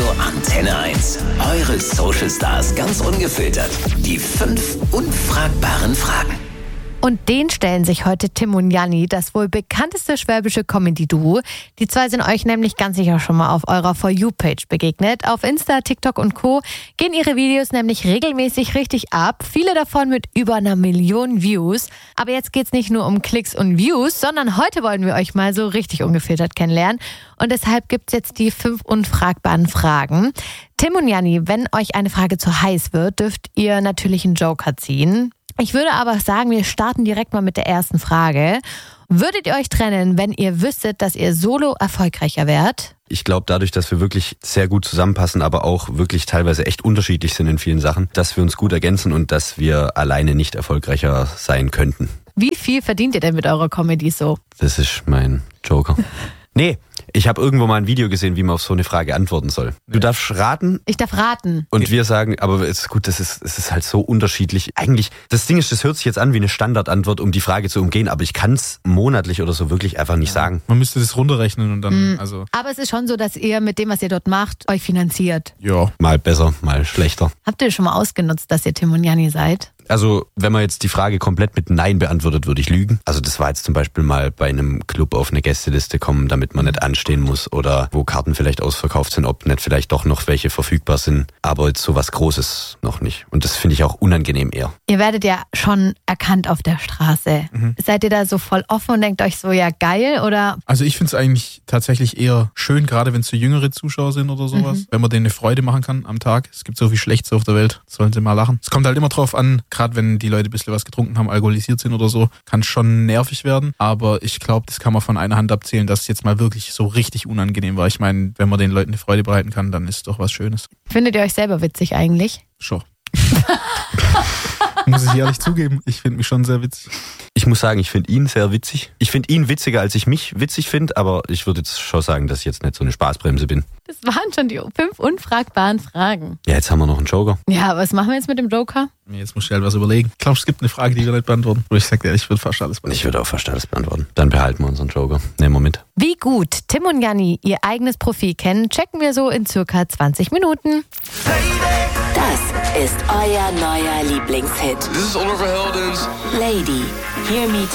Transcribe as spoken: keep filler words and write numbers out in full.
Radio Antenne eins. Eure Social Stars ganz ungefiltert. Die fünf unfragbaren Fragen. Und den stellen sich heute Tim und Janni, das wohl bekannteste schwäbische Comedy-Duo. Die zwei sind euch nämlich ganz sicher schon mal auf eurer For You-Page begegnet. Auf Insta, TikTok und Co. gehen ihre Videos nämlich regelmäßig richtig ab. Viele davon mit über einer Million Views. Aber jetzt geht's nicht nur um Klicks und Views, sondern heute wollen wir euch mal so richtig ungefiltert kennenlernen. Und deshalb gibt's jetzt die fünf unfragbaren Fragen. Tim und Janni, wenn euch eine Frage zu heiß wird, dürft ihr natürlich einen Joker ziehen. Ich würde aber sagen, wir starten direkt mal mit der ersten Frage. Würdet ihr euch trennen, wenn ihr wüsstet, dass ihr solo erfolgreicher wärt? Ich glaube, dadurch, dass wir wirklich sehr gut zusammenpassen, aber auch wirklich teilweise echt unterschiedlich sind in vielen Sachen, dass wir uns gut ergänzen und dass wir alleine nicht erfolgreicher sein könnten. Wie viel verdient ihr denn mit eurer Comedy so? Das ist mein Joker. Nee, ich habe irgendwo mal ein Video gesehen, wie man auf so eine Frage antworten soll. Du darfst raten. Ich darf raten. Und wir sagen, aber es ist gut, das ist, es ist halt so unterschiedlich. Eigentlich, das Ding ist, das hört sich jetzt an wie eine Standardantwort, um die Frage zu umgehen, aber ich kann es monatlich oder so wirklich einfach nicht ja. sagen. Man müsste das runterrechnen und dann, mhm. also. Aber es ist schon so, dass ihr mit dem, was ihr dort macht, euch finanziert. Ja. Mal besser, mal schlechter. Habt ihr schon mal ausgenutzt, dass ihr Tim und Janni seid? Also, wenn man jetzt die Frage komplett mit Nein beantwortet, würde ich lügen. Also das war jetzt zum Beispiel mal bei einem Club auf eine Gästeliste kommen, damit man nicht anstehen muss oder wo Karten vielleicht ausverkauft sind, ob nicht vielleicht doch noch welche verfügbar sind. Aber jetzt sowas Großes noch nicht. Und das finde ich auch unangenehm eher. Ihr werdet ja schon erkannt auf der Straße. Mhm. Seid ihr da so voll offen und denkt euch so, ja geil, oder? Also ich finde es eigentlich tatsächlich eher schön, gerade wenn es so jüngere Zuschauer sind oder sowas, mhm. wenn man denen eine Freude machen kann am Tag. Es gibt so viel Schlechtes auf der Welt, sollen sie mal lachen. Es kommt halt immer drauf an, gerade wenn die Leute ein bisschen was getrunken haben, alkoholisiert sind oder so, kann schon nervig werden. Aber ich glaube, das kann man von einer Hand abzählen, dass es jetzt mal wirklich so richtig unangenehm war. Ich meine, wenn man den Leuten eine Freude bereiten kann, dann ist es doch was Schönes. Findet ihr euch selber witzig eigentlich? Schon. Muss ich ehrlich zugeben, ich finde mich schon sehr witzig. Ich muss sagen, ich finde ihn sehr witzig. Ich finde ihn witziger, als ich mich witzig finde, aber ich würde jetzt schon sagen, dass ich jetzt nicht so eine Spaßbremse bin. Das waren schon die fünf unfragbaren Fragen. Ja, jetzt haben wir noch einen Joker. Ja, was machen wir jetzt mit dem Joker? Jetzt muss ich halt was überlegen. Glaubst du, es gibt eine Frage, die wir nicht beantworten? Wo ich sage, ja, ich würde fast alles beantworten. Ich würde auch fast alles beantworten. Dann behalten wir unseren Joker. Nehmen wir mit. Wie gut Tim und Janni ihr eigenes Profil kennen, checken wir so in circa zwanzig Minuten. Das ist euer neuer Lieblingshit. This is Oliver Heldens. Lady, Hear Me